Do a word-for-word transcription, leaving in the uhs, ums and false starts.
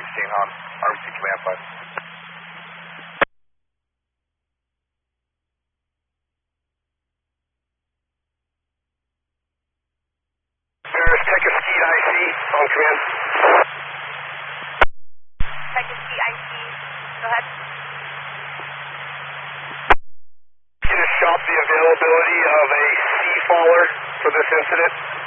sixteen on R B C Command five. Paris, Tech of Ski I C on command. Tech of Ski I C, go ahead. Can you shop the availability of a sea faller for this incident?